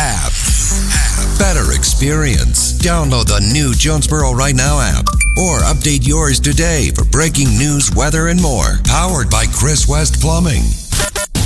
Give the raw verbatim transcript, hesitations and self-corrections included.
app. Better experience. Download the new Jonesboro Right Now app or update yours today for breaking news, weather, and more. Powered by Chris West Plumbing.